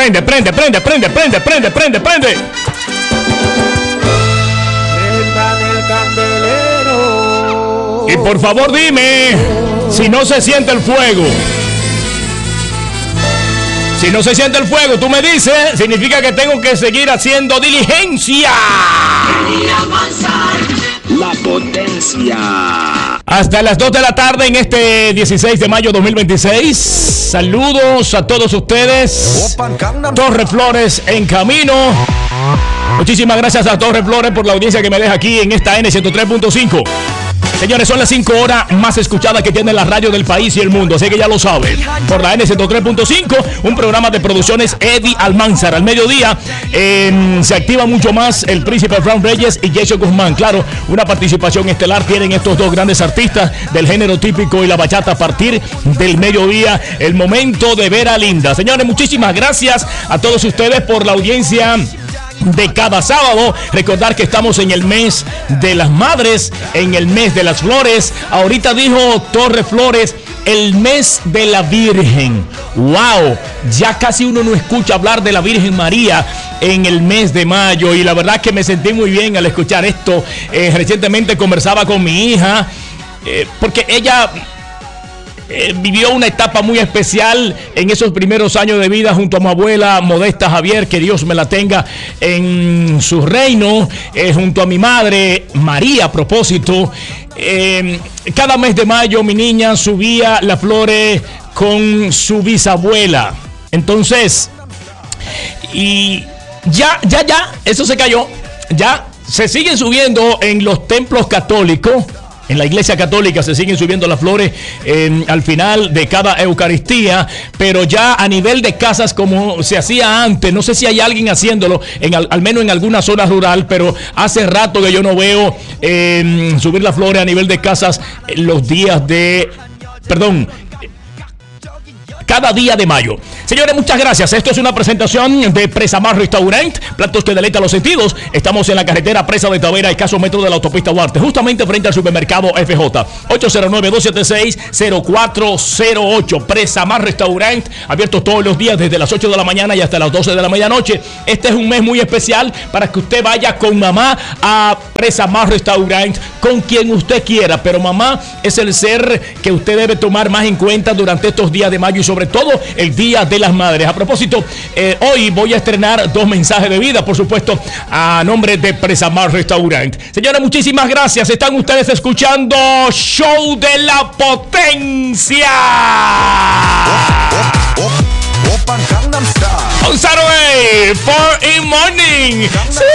Prende. Prendan el candelero. Y por favor dime si no se siente el fuego. Si no se siente el fuego, tú me dices, significa que tengo que seguir haciendo diligencia. La potencia. Hasta las 2 de la tarde en este 16 de mayo 2026. Saludos a todos ustedes. Torre Flores en camino. Muchísimas gracias a Torre Flores por la audiencia que me deja aquí en esta N103.5. Señores, son las 5 horas más escuchadas que tiene la radio del país y el mundo, así que ya lo saben. Por la N103.5, un programa de producciones Eddie Almanzar. Al mediodía se activa mucho más el Príncipe Fran Reyes y Jason Guzmán. Claro, una participación estelar tienen estos dos grandes artistas del género típico y la bachata a partir del mediodía. El momento de ver a Linda. Señores, muchísimas gracias a todos ustedes por la audiencia de cada sábado. Recordar que estamos en el mes de las madres, en el mes de las flores. Ahorita dijo Torre Flores, el mes de la Virgen. ¡Wow! Ya casi uno no escucha hablar de la Virgen María en el mes de mayo. Y la verdad que me sentí muy bien al escuchar esto. Recientemente conversaba con mi hija, porque ella vivió una etapa muy especial en esos primeros años de vida junto a mi abuela Modesta Javier, que Dios me la tenga en su reino, junto a mi madre María, a propósito. Cada mes de mayo mi niña subía las flores con su bisabuela. Entonces, y ya, eso se cayó. Ya se siguen subiendo en los templos católicos. En la iglesia católica se siguen subiendo las flores al final de cada Eucaristía, pero ya a nivel de casas como se hacía antes, no sé si hay alguien haciéndolo, al menos en alguna zona rural, pero hace rato que yo no veo subir las flores a nivel de casas los días de, cada día de mayo. Señores, muchas gracias. Esto es una presentación de Presa Más Restaurant, platos que deleitan los sentidos. Estamos en la carretera Presa de Tavera, escaso metro de la autopista Duarte, justamente frente al supermercado FJ. 809-276-0408. Presa Más Restaurant, abiertos todos los días desde las 8 de la mañana y hasta las 12 de la medianoche. Este es un mes muy especial para que usted vaya con mamá a Presa Más Restaurant, con quien usted quiera, pero mamá es el ser que usted debe tomar más en cuenta durante estos días de mayo y sobre todo el Día de las Madres. A propósito, hoy voy a estrenar 2 mensajes de vida, por supuesto, a nombre de Presa Más Restaurant. Señores, muchísimas gracias. Están ustedes escuchando Show de la Potencia. On Saturday, 4 in morning.